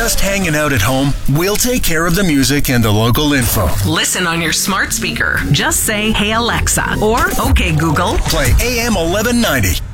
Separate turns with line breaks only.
just hanging out at home? We'll take care of the music and the local info.
Listen on your smart speaker. Just say, "Hey Alexa," or "Okay Google."
Play AM 1190.